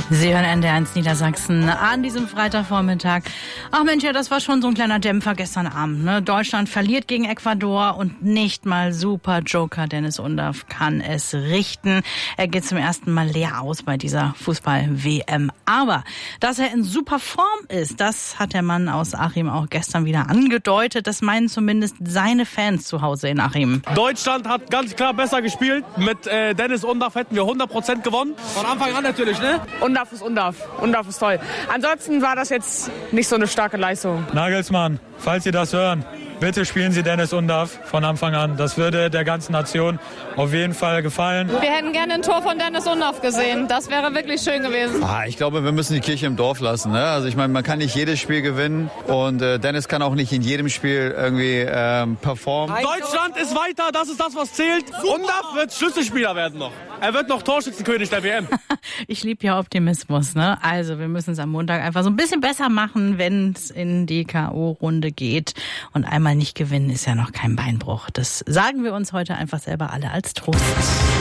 Sie hören NDR1 Niedersachsen an diesem Freitagvormittag. Ach Mensch, ja, das war schon so ein kleiner Dämpfer gestern Abend. Ne? Deutschland verliert gegen Ecuador und nicht mal Super-Joker Dennis Undaff kann es richten. Er geht zum ersten Mal leer aus bei dieser Fußball-WM. Aber dass er in super Form ist, das hat der Mann aus Achim auch gestern wieder angedeutet. Das meinen zumindest seine Fans zu Hause in Achim. Deutschland hat ganz klar besser gespielt. Mit Dennis Undaff hätten wir 100% gewonnen. Von Anfang an natürlich, ne? Undaff ist Undaff. Undaff ist toll. Ansonsten war das jetzt nicht so eine starke Leistung. Nagelsmann, falls Sie das hören, bitte spielen Sie Dennis Undaff von Anfang an. Das würde der ganzen Nation auf jeden Fall gefallen. Wir hätten gerne ein Tor von Dennis Undaff gesehen. Das wäre wirklich schön gewesen. Ich glaube, wir müssen die Kirche im Dorf lassen. Ne? Also ich meine, man kann nicht jedes Spiel gewinnen und Dennis kann auch nicht in jedem Spiel irgendwie performen. Deutschland ist weiter, das ist das, was zählt. Undaff wird Schlüsselspieler werden noch. Er wird noch Torschützenkönig der WM. Ich liebe ja Optimismus, ne? Also wir müssen es am Montag einfach so ein bisschen besser machen, wenn es in die K.O.-Runde geht. Und einmal nicht gewinnen ist ja noch kein Beinbruch. Das sagen wir uns heute einfach selber alle als Trost.